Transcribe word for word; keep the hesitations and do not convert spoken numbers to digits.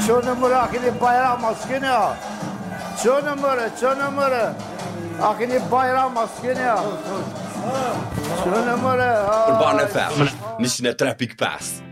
چه نمره آخینی bayram maskeni ya. چه نمره چه نمره آخینی bayram maskeni ya. چه نمره Urbana F M, niscina Tropic Pass.